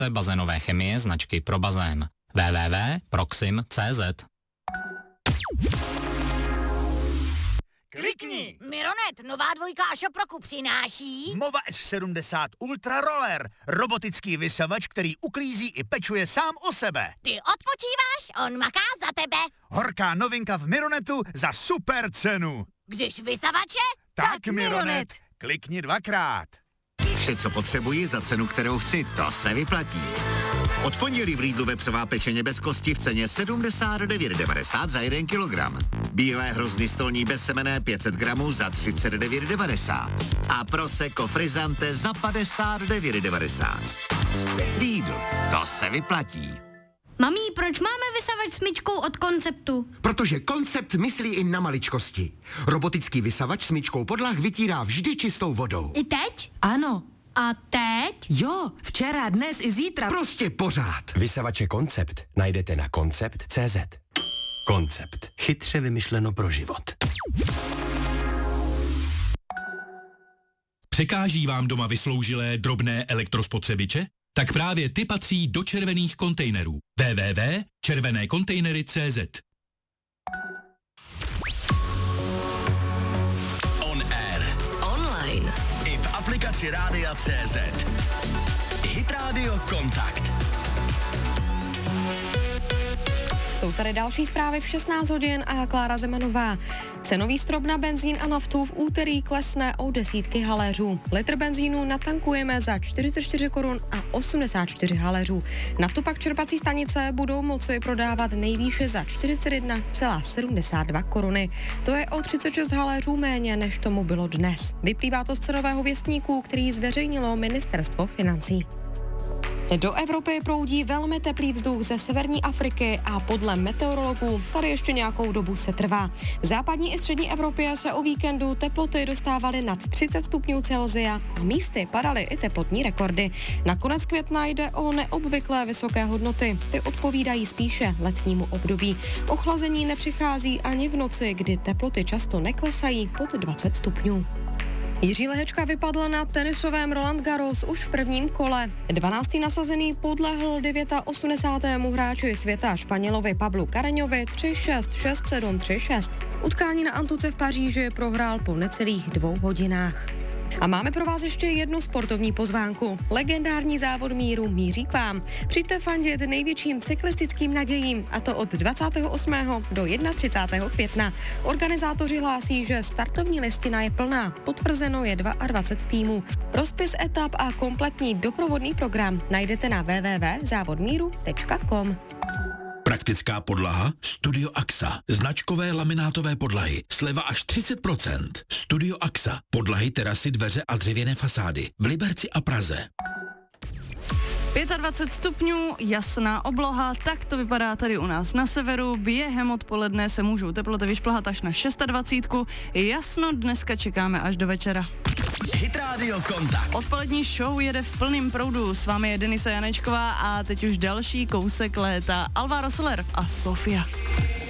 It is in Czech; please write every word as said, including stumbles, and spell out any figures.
bazénové chemie značky Pro bazén. w w w tečka proxim tečka c z. Klikni! Mironet, nová dvojka Ašoproku přináší... Mova S sedmdesát Ultra Roller, robotický vysavač, který uklízí i pečuje sám o sebe. Ty odpočíváš, on maká za tebe. Horká novinka v Mironetu za super cenu. Když vysavače, tak, tak Mironet. Mironet. Klikni dvakrát. Vše, co potřebuji za cenu, kterou chci, to se vyplatí. Od pondělí v Lidlu vepřová pečeně bez kosti v ceně sedmdesát devět devadesát za jeden kilogram. Bílé hrozny stolní bezsemenné pět set gramů za třicet devět devadesát. A Prosecco Frizzante za padesát devět devadesát. Lidl, to se vyplatí. Mami, proč máme vysavač smyčkou od Konceptu? Protože Koncept myslí i na maličkosti. Robotický vysavač smyčkou podlah vytírá vždy čistou vodou. I teď? Ano. A teď? Jo, včera, dnes i zítra. Prostě pořád. Vysavače Koncept najdete na koncept tečka cé zet. Koncept. Chytře vymyšleno pro život. Překáží vám doma vysloužilé drobné elektrospotřebiče? Tak právě ty patří do červených kontejnerů. w w w tečka červené kontejnery tečka cé zet. On air. Online. I v aplikaci Rádia tečka cé zet. Hit Radio Kontakt. Jsou tady další zprávy v šestnáct hodin a Klára Zemanová. Cenový strop na benzín a naftu v úterý klesne o desítky haléřů. Litr benzínu natankujeme za čtyřicet čtyři korun a osmdesát čtyři haléřů. Naftu pak čerpací stanice budou moci prodávat nejvýše za čtyřicet jedna celá sedmdesát dva koruny. To je o třicet šest haléřů méně, než tomu bylo dnes. Vyplývá to z cenového věstníku, který zveřejnilo Ministerstvo financí. Do Evropy proudí velmi teplý vzduch ze severní Afriky a podle meteorologů tady ještě nějakou dobu se trvá. V západní i střední Evropě se o víkendu teploty dostávaly nad třicet stupňů Celsia a místy padaly i teplotní rekordy. Na konec května jde o neobvyklé vysoké hodnoty. Ty odpovídají spíše letnímu období. Ochlazení nepřichází ani v noci, kdy teploty často neklesají pod dvacet stupňů. Jiří Lehečka vypadl na tenisovém Roland Garros už v prvním kole. dvanáctý nasazený podlehl osmdesátému hráči světa Španělovi Pablu Carreñovi tři šest, šest sedm, tři šest. Utkání na Antuce v Paříži prohrál po necelých dvou hodinách. A máme pro vás ještě jednu sportovní pozvánku. Legendární závod míru míří k vám. Přijďte fandit největším cyklistickým nadějím, a to od dvacátého osmého do třicátého prvního května. Organizátoři hlásí, že startovní listina je plná. Potvrzeno je dvacet dva týmů. Rozpis etap a kompletní doprovodný program najdete na w w w tečka závodmíru tečka com. Praktická podlaha? Studio Axa. Značkové laminátové podlahy. Sleva až třicet procent. Studio Axa. Podlahy, terasy, dveře a dřevěné fasády. V Liberci a Praze. dvacet pět stupňů, jasná obloha, tak to vypadá tady u nás na severu. Během odpoledne se můžou teploty vyšplhat až na dvacet šest. Jasno dneska čekáme až do večera. Hit Radio Kontakt. Odpolední show jede v plném proudu. S vámi je Denisa Janečková a teď už další kousek léta. Alvaro Soler a Sofia.